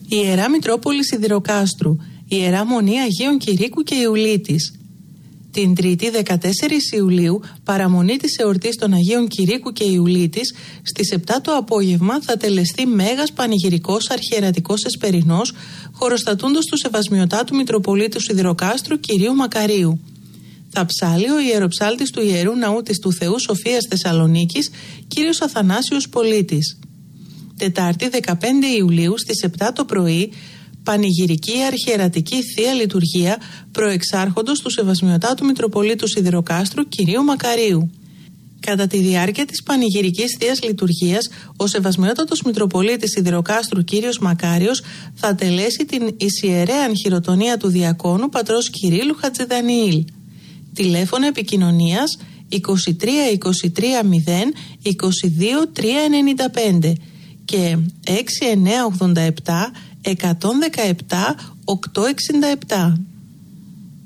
Η Ιερά Μητρόπολη Σιδηροκάστρου, η Ιερά Μονή Αγίων Κηρύκου και Ιουλίτης. Την Τρίτη 14 Ιουλίου, παραμονή της εορτής των Αγίων Κηρύκου και Ιουλίτης, στις 7 το απόγευμα θα τελεστεί μέγας πανηγυρικός αρχιερατικός εσπερινός, χοροστατούντος του Σεβασμιωτάτου Μητροπολίτου Σιδηροκάστρου Κυρίου Μακαρίου. Θα ψάλει ο ιεροψάλτης του Ιερού Ναού της του Θεού Σοφίας Θεσσαλονίκης, κύριος Αθανάσιος Πολίτης. Τετάρτη 15 Ιουλίου στις 7 το πρωί, πανηγυρική αρχιερατική Θεία Λειτουργία προεξάρχοντος του Σεβασμιωτάτου Μητροπολίτου Σιδηροκάστρου Κυρίου Μακαρίου. Κατά τη διάρκεια της πανηγυρικής Θείας Λειτουργίας, ο Σεβασμιότατος Μητροπολίτης Σιδηροκάστρου Κύριος Μακάριος θα τελέσει την Ισιερέαν χειροτονία του Διακόνου Πατρός Κυρίλλου Χατζηδανιήλ. Τηλέφωνο επικοινωνίας 23 23 0 22 395 και 6987 117 867.